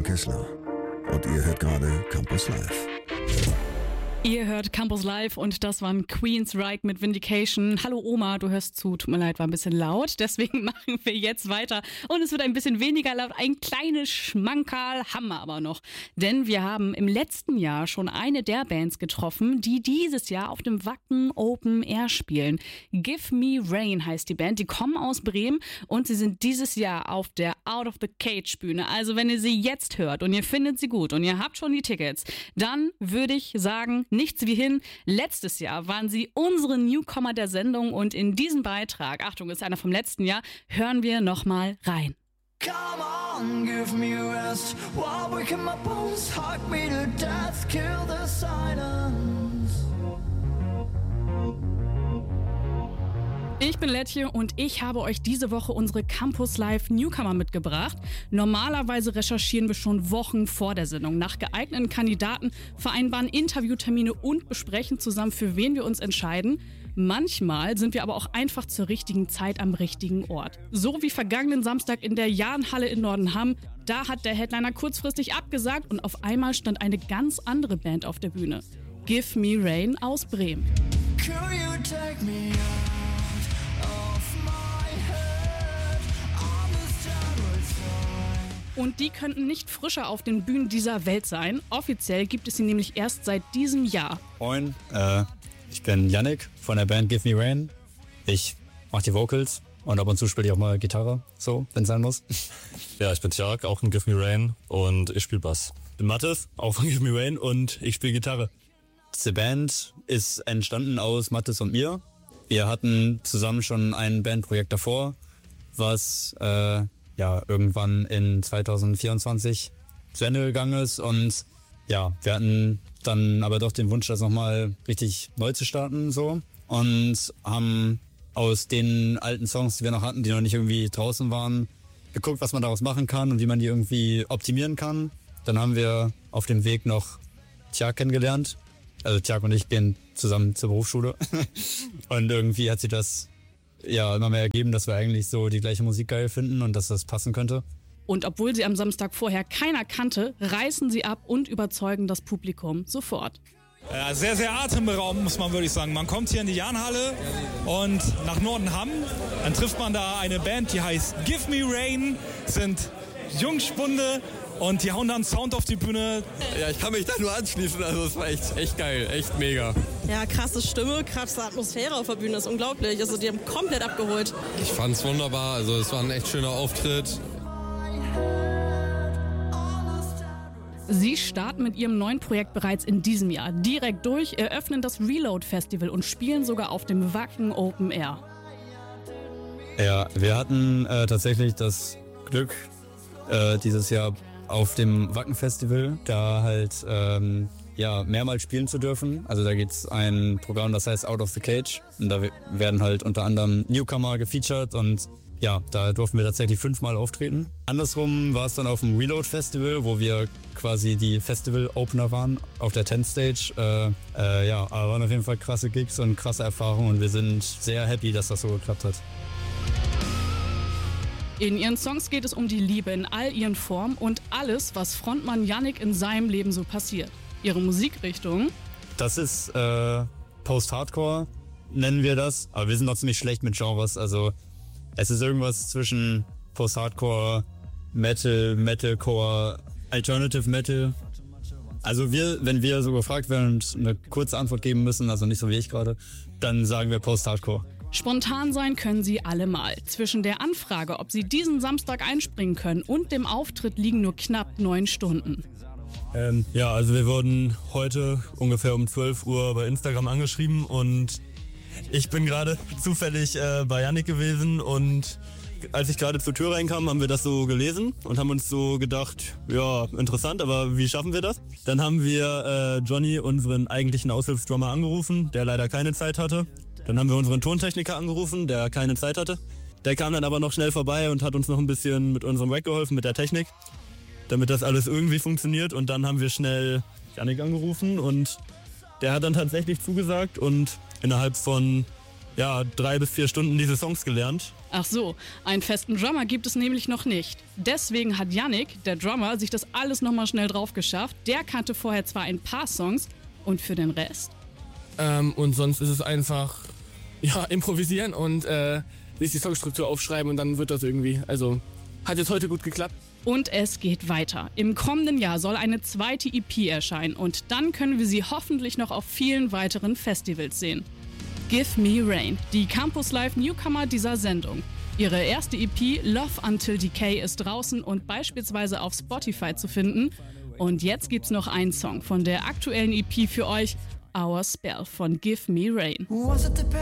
Fabian Kessler und ihr hört gerade Campus Live. Ihr hört Campus Live und das waren Queensryche mit Vindication. Hallo Oma, du hörst zu. Tut mir leid, war ein bisschen laut. Deswegen machen wir jetzt weiter. Und es wird ein bisschen weniger laut. Ein kleines Schmankerl haben wir aber noch. Denn wir haben im letzten Jahr schon eine der Bands getroffen, die dieses Jahr auf dem Wacken Open Air spielen. Give Me Rain heißt die Band. Die kommen aus Bremen und sie sind dieses Jahr auf der Out of the Cage Bühne. Also wenn ihr sie jetzt hört und ihr findet sie gut und ihr habt schon die Tickets, dann würde ich sagen, nichts wie hin. Letztes Jahr waren sie unsere Newcomer der Sendung und in diesem Beitrag, Achtung, ist einer vom letzten Jahr, hören wir nochmal rein. Come on, give me rest while breaking my bones, hug me to death, kill the silence. Ich bin Letje und ich habe euch diese Woche unsere Campus Live Newcomer mitgebracht. Normalerweise recherchieren wir schon Wochen vor der Sendung nach geeigneten Kandidaten, vereinbaren Interviewtermine und besprechen zusammen, für wen wir uns entscheiden. Manchmal sind wir aber auch einfach zur richtigen Zeit am richtigen Ort. So wie vergangenen Samstag in der Jahnhalle in Nordenham. Da hat der Headliner kurzfristig abgesagt und auf einmal stand eine ganz andere Band auf der Bühne. Give Me Rain aus Bremen. Could you take me Und die könnten nicht frischer auf den Bühnen dieser Welt sein. Offiziell gibt es sie nämlich erst seit diesem Jahr. Moin, ich bin Yannick von der Band Give Me Rain. Ich mache die Vocals und ab und zu spiele ich auch mal Gitarre, so, wenn es sein muss. Ja, ich bin Tjark, auch von Give Me Rain und ich spiele Bass. Ich bin Mathis, auch von Give Me Rain und ich spiele Gitarre. Diese Band ist entstanden aus Mathis und mir. Wir hatten zusammen schon ein Bandprojekt davor, was irgendwann in 2024 zu Ende gegangen ist. Und ja, wir hatten dann aber doch den Wunsch, das nochmal richtig neu zu starten. So. Und haben aus den alten Songs, die wir noch hatten, die noch nicht irgendwie draußen waren, geguckt, was man daraus machen kann und wie man die irgendwie optimieren kann. Dann haben wir auf dem Weg noch Tjark kennengelernt. Also Tjark und ich gehen zusammen zur Berufsschule. Und irgendwie hat sich das immer mehr ergeben, dass wir eigentlich so die gleiche Musik geil finden und dass das passen könnte. Und obwohl sie am Samstag vorher keiner kannte, reißen sie ab und überzeugen das Publikum sofort. Ja, sehr, sehr atemberaubend, muss man wirklich sagen. Man kommt hier in die Jahnhalle und nach Nordenham, dann trifft man da eine Band, die heißt Give Me Rain, sind Jungspunde und die hauen dann Sound auf die Bühne. Ja, ich kann mich da nur anschließen, also es war echt geil, echt mega. Ja, krasse Stimme, krasse Atmosphäre auf der Bühne, ist unglaublich. Also die haben komplett abgeholt. Ich fand's wunderbar, also es war ein echt schöner Auftritt. Sie starten mit ihrem neuen Projekt bereits in diesem Jahr direkt durch, eröffnen das Reload Festival und spielen sogar auf dem Wacken Open Air. Ja, wir hatten tatsächlich das Glück, dieses Jahr auf dem Wacken Festival da halt mehrmals spielen zu dürfen. Also da gibt's ein Programm, das heißt Out of the Cage. Und da werden halt unter anderem Newcomer gefeatured und ja, da durften wir tatsächlich 5-mal auftreten. Andersrum war es dann auf dem Reload Festival, wo wir quasi die Festival-Opener waren auf der 10th Stage. Aber waren auf jeden Fall krasse Gigs und krasse Erfahrungen und wir sind sehr happy, dass das so geklappt hat. In ihren Songs geht es um die Liebe in all ihren Formen und alles, was Frontmann Yannick in seinem Leben so passiert. Ihre Musikrichtung? Das ist Post-Hardcore, nennen wir das. Aber wir sind noch ziemlich schlecht mit Genres. Also es ist irgendwas zwischen Post-Hardcore, Metal, Metalcore, Alternative Metal. Also wenn wir so gefragt werden und eine kurze Antwort geben müssen, also nicht so wie ich gerade, dann sagen wir Post-Hardcore. Spontan sein können sie allemal. Zwischen der Anfrage, ob sie diesen Samstag einspringen können und dem Auftritt liegen nur knapp 9 Stunden. Also wir wurden heute ungefähr um 12 Uhr bei Instagram angeschrieben und ich bin gerade zufällig bei Yannick gewesen und als ich gerade zur Tür reinkam, haben wir das so gelesen und haben uns so gedacht, ja, interessant, aber wie schaffen wir das? Dann haben wir Johnny, unseren eigentlichen Aushilfsdrummer, angerufen, der leider keine Zeit hatte. Dann haben wir unseren Tontechniker angerufen, der keine Zeit hatte. Der kam dann aber noch schnell vorbei und hat uns noch ein bisschen mit unserem Rack geholfen, mit der Technik, damit das alles irgendwie funktioniert. Und dann haben wir schnell Yannick angerufen und der hat dann tatsächlich zugesagt und innerhalb von 3 bis 4 Stunden diese Songs gelernt. Ach so, einen festen Drummer gibt es nämlich noch nicht. Deswegen hat Yannick, der Drummer, sich das alles nochmal schnell drauf geschafft. Der kannte vorher zwar ein paar Songs und für den Rest? Und sonst ist es einfach, ja, improvisieren und sich die Songstruktur aufschreiben und dann wird das irgendwie. Also hat jetzt heute gut geklappt. Und es geht weiter. Im kommenden Jahr soll eine zweite EP erscheinen und dann können wir sie hoffentlich noch auf vielen weiteren Festivals sehen. Give Me Rain, die Campus Live Newcomer dieser Sendung. Ihre erste EP Love Until Decay ist draußen und beispielsweise auf Spotify zu finden. Und jetzt gibt's noch einen Song von der aktuellen EP für euch, Our Spell von Give Me Rain. Was it the